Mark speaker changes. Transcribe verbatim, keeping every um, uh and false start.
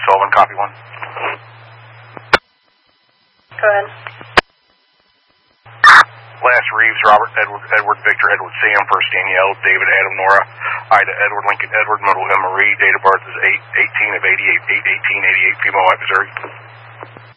Speaker 1: Sullivan, copy one.
Speaker 2: Go ahead.
Speaker 1: Last Reeves, Robert, Edward, Edward, Victor, Edward, Sam, first Danielle, David, Adam, Nora, Ida, Edward, Lincoln, Edward, Middle, M. Marie, date of birth is eight eighteen of eighty-eight, eight eighteen eighty-eight, Female White, Missouri.